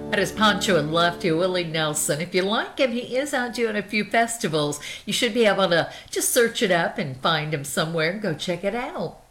That is Pancho and Lefty, Willie Nelson. If you like him, he is out doing a few festivals. You should be able to just search it up and find him somewhere and go check it out.